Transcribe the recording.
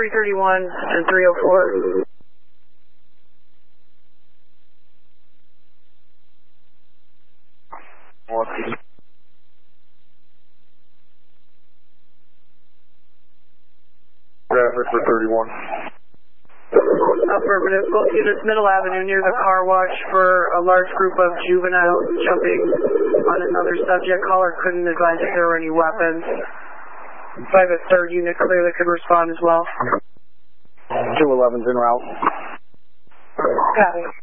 331 and 304. Traffic for 31. Affirmative. Located at Middle Avenue near the car wash for a large group of juveniles jumping on another subject. Caller couldn't advise if there were any weapons. Private third unit clearly could respond as well. 211's en route. Got it.